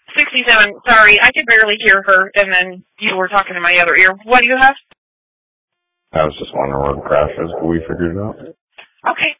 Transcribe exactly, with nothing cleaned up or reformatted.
sixty-seven. Sorry, I could barely hear her, and then you were talking in my other ear. What do you have? I was just wondering where the crash is, but we figured it out. Okay.